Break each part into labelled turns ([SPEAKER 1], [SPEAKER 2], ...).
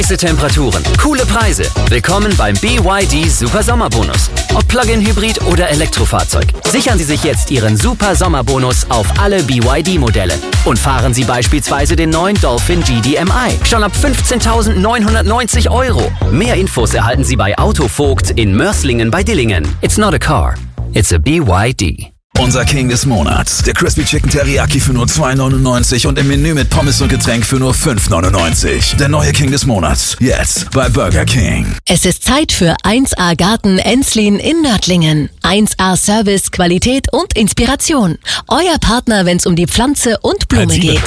[SPEAKER 1] Temperaturen, coole Preise. Willkommen beim BYD Super Sommerbonus. Ob Plug-in-Hybrid oder Elektrofahrzeug. Sichern Sie sich jetzt Ihren Super Sommerbonus auf alle BYD-Modelle. Und fahren Sie beispielsweise den neuen Dolphin GDMI. Schon ab 15.990 €. Mehr Infos erhalten Sie bei Autovogt in Mörslingen bei Dillingen. It's not a car, it's a BYD.
[SPEAKER 2] Unser King des Monats, der Crispy Chicken Teriyaki für nur 2,99 und im Menü mit Pommes und Getränk für nur 5,99. Der neue King des Monats, jetzt bei Burger King.
[SPEAKER 3] Es ist Zeit für 1A Garten Enslin in Nördlingen. 1A Service, Qualität und Inspiration. Euer Partner, wenn es um die Pflanze und Blume geht.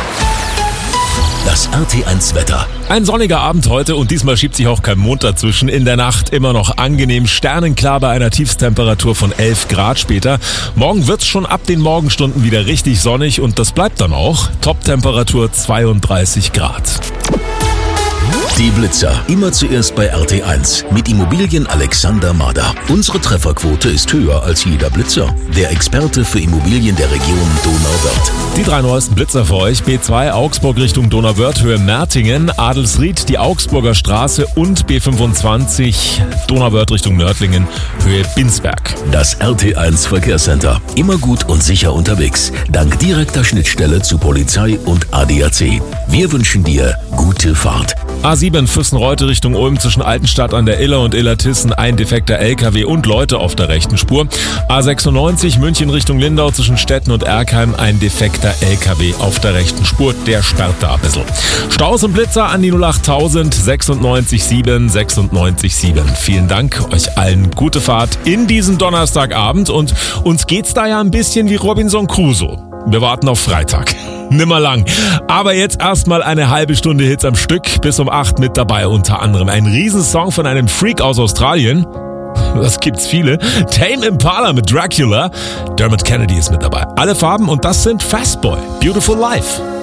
[SPEAKER 4] Das RT1-Wetter.
[SPEAKER 5] Ein sonniger Abend heute und diesmal schiebt sich auch kein Mond dazwischen. In der Nacht immer noch angenehm sternenklar bei einer Tiefstemperatur von 11 Grad später. Morgen wird's schon ab den Morgenstunden wieder richtig sonnig und das bleibt dann auch. Toptemperatur 32 Grad.
[SPEAKER 4] Die Blitzer. Immer zuerst bei RT1 mit Immobilien Alexander Mader. Unsere Trefferquote ist höher als jeder Blitzer. Der Experte für Immobilien der Region Donauwörth.
[SPEAKER 5] Die 3 neuesten Blitzer für euch. B2 Augsburg Richtung Donauwörth, Höhe Mertingen, Adelsried, die Augsburger Straße und B25 Donauwörth Richtung Nördlingen, Höhe Binsberg.
[SPEAKER 4] Das RT1 Verkehrscenter. Immer gut und sicher unterwegs. Dank direkter Schnittstelle zu Polizei und ADAC. Wir wünschen dir gute Fahrt.
[SPEAKER 5] A7 Füssenreute Richtung Ulm zwischen Altenstadt an der Iller und Illertissen ein defekter LKW und Leute auf der rechten Spur. A96 München Richtung Lindau zwischen Stetten und Erkheim ein defekter LKW auf der rechten Spur. Der sperrt da ein bisschen. Staus und Blitzer an die 08000 96 7. Vielen Dank, euch allen gute Fahrt in diesen Donnerstagabend und uns geht's da ja ein bisschen wie Robinson Crusoe. Wir warten auf Freitag. Nimmer lang. Aber jetzt erstmal eine halbe Stunde Hits am Stück. Bis um 8 mit dabei. Unter anderem ein Riesensong von einem Freak aus Australien. Das gibt's viele. Tame Impala mit Dracula. Dermot Kennedy ist mit dabei. Alle Farben und das sind Fastboy. Beautiful Life.